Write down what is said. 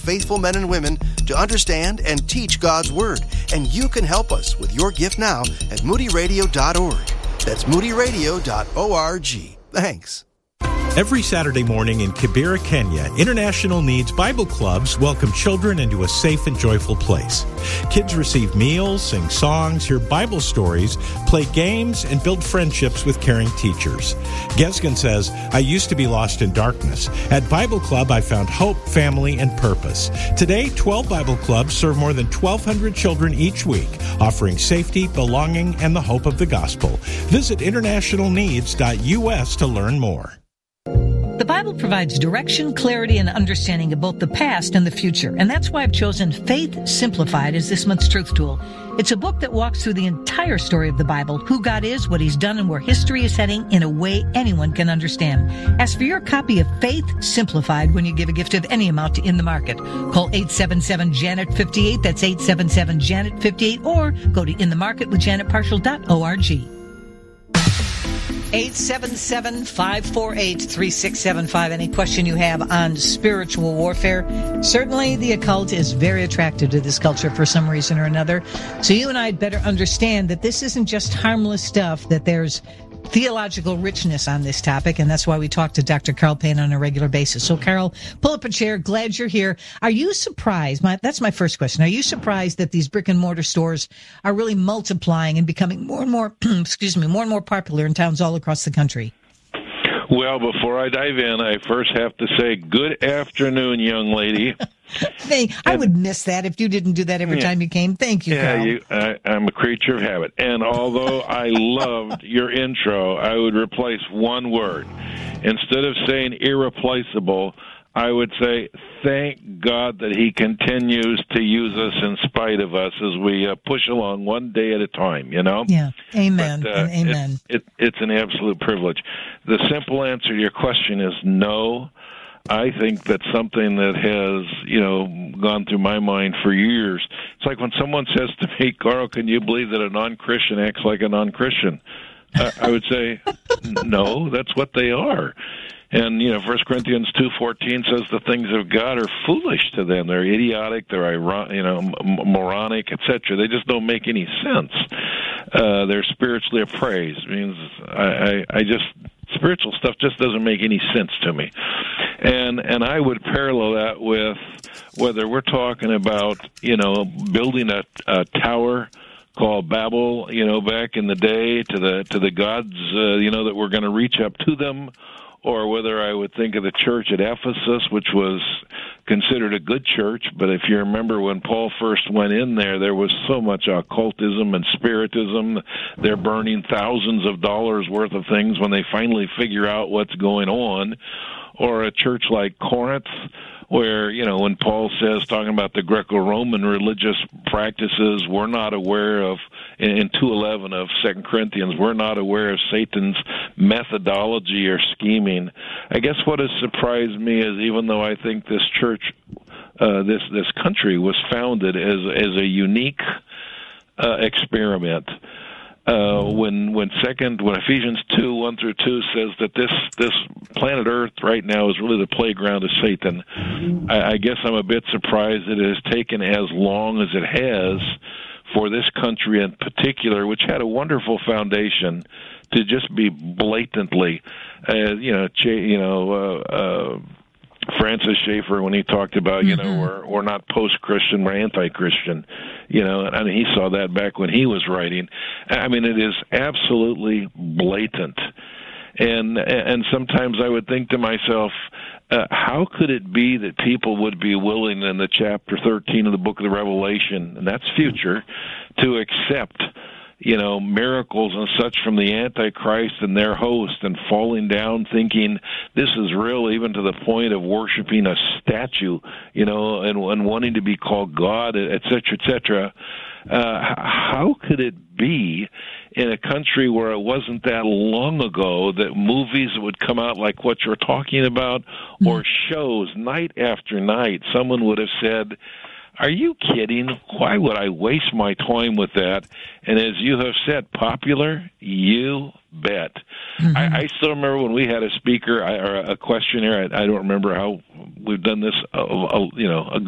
faithful men and women to understand and teach God's Word. And you can help us with your gift now at moodyradio.org. That's moodyradio.org. Thanks. Every Saturday morning in Kibera, Kenya, International Needs Bible Clubs welcome children into a safe and joyful place. Kids receive meals, sing songs, hear Bible stories, play games, and build friendships with caring teachers. Gesgen says, I used to be lost in darkness. At Bible Club, I found hope, family, and purpose. Today, 12 Bible Clubs serve more than 1,200 children each week, offering safety, belonging, and the hope of the gospel. Visit internationalneeds.us to learn more. The Bible provides direction, clarity, and understanding of both the past and the future. And that's why I've chosen Faith Simplified as this month's truth tool. It's a book that walks through the entire story of the Bible, who God is, what He's done, and where history is heading in a way anyone can understand. Ask for your copy of Faith Simplified when you give a gift of any amount to In the Market. Call 877-JANET-58, that's 877-JANET-58, or go to inthemarketwithjanetparshall.org. 877-548-3675. Any question you have on spiritual warfare? Certainly the occult is very attractive to this culture for some reason or another. So you and I had better understand that this isn't just harmless stuff, that there's theological richness on this topic, and that's why we talk to Dr. Carl Payne on a regular basis. So, Carl, pull up a chair. Glad you're here. Are you surprised? That's my first question. Are you surprised that these brick and mortar stores are really multiplying and becoming more and more, more and more popular in towns all across the country? Well, before I dive in, I first have to say good afternoon, young lady. Hey, I would miss that if you didn't do that every time you came. Thank you, Carl. I'm a creature of habit. And although I loved your intro, I would replace one word. Instead of saying irreplaceable, I would say thank God that He continues to use us in spite of us as we push along one day at a time, you know? Yeah, amen, and amen. It's an absolute privilege. The simple answer to your question is no. I think that's something that has, gone through my mind for years. It's like when someone says to me, Carl, can you believe that a non-Christian acts like a non-Christian? I would say, no, that's what they are. And, 1 Corinthians 2:14 says the things of God are foolish to them. They're idiotic, they're moronic, etc. They just don't make any sense. They're spiritually appraised. It means spiritual stuff just doesn't make any sense to me. And I would parallel that with whether we're talking about, building a tower called Babel, back in the day to the gods, that we're going to reach up to them, or whether I would think of the church at Ephesus, which was considered a good church, but if you remember when Paul first went in there was so much occultism and spiritism. They're burning thousands of dollars worth of things when they finally figure out what's going on. Or a church like Corinth, where, when Paul says, talking about the Greco-Roman religious practices, we're not aware of, in 2:11 of 2 Corinthians, we're not aware of Satan's methodology or scheming. I guess what has surprised me is, even though I think this church, this country was founded as a unique experiment, when Ephesians 2:1-2 says that this planet Earth right now is really the playground of Satan, I guess I'm a bit surprised that it has taken as long as it has for this country in particular, which had a wonderful foundation, to just be blatantly, Francis Schaeffer, when he talked about, we're not post-Christian, we're anti-Christian, and he saw that back when he was writing. I mean, it is absolutely blatant. And sometimes I would think to myself, how could it be that people would be willing in the chapter 13 of the book of the Revelation, and that's future, to accept miracles and such from the Antichrist and their host, and falling down thinking this is real, even to the point of worshiping a statue, and wanting to be called God, et cetera, et cetera. How could it be in a country where it wasn't that long ago that movies would come out like what you're talking about, or shows night after night, someone would have said, are you kidding? Why would I waste my time with that? And as you have said, popular, you bet. Mm-hmm. I still remember when we had a speaker or a questionnaire. I don't remember how we've done this, a